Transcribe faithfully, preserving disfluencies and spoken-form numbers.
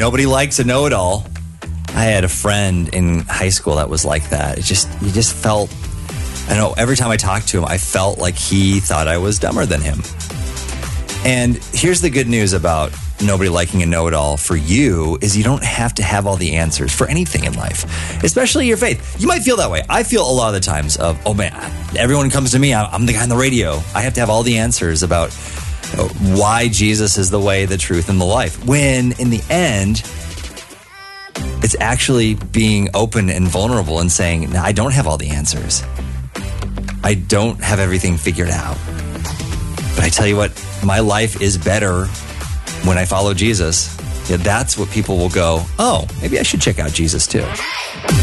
nobody likes a know-it-all. I had a friend in high school that was like that. It just, you just felt, I know, every time I talked to him, I felt like he thought I was dumber than him. And here's the good news about nobody liking a know-it-all for you is you don't have to have all the answers for anything in life, especially your faith. You might feel that way. I feel a lot of the times of, oh man, everyone comes to me. I'm the guy on the radio. I have to have all the answers about why Jesus is the way, the truth, and the life. When in the end, it's actually being open and vulnerable and saying, no, I don't have all the answers. I don't have everything figured out. But I tell you what, my life is better when I follow Jesus. Yeah, that's what people will go, oh, maybe I should check out Jesus too.